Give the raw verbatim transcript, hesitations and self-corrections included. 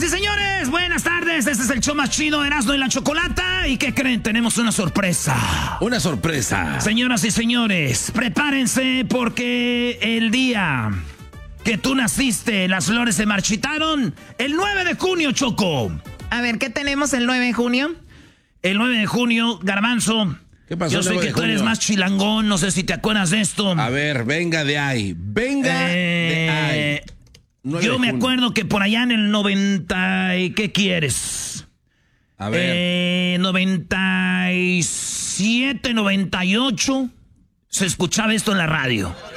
Señoras y señores, buenas tardes. Este es el show más chido de Erasmo y la Chocolata. ¿Y qué creen? Tenemos una sorpresa. Una sorpresa. Señoras y señores, prepárense porque el día que tú naciste, las flores se marchitaron. El nueve de junio, Choco. A ver, ¿qué tenemos el nueve de junio? El nueve de junio, Garbanzo. ¿Qué pasó? Yo sé que tú eres más chilangón, no sé si te acuerdas de esto. A ver, venga de ahí. Venga eh, de ahí. Yo me acuerdo que por allá en el noventa, ¿y qué quieres? A ver. Eh, noventa y siete, noventa y ocho, se escuchaba esto en la radio.